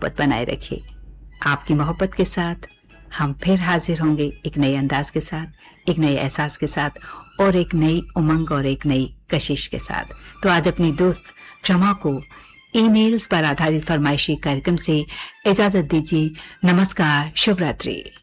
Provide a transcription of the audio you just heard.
मोहब्बत बनाए रखे। आपकी मोहब्बत के साथ हम फिर हाजिर होंगे एक नए अंदाज के साथ, एक नए एहसास के साथ और एक नई उमंग और एक नई कशिश के साथ। तो आज अपनी दोस्त क्षमा को ईमेल्स पर आधारित फरमाइशी कार्यक्रम से इजाजत दीजिए। नमस्कार, शुभ रात्रि।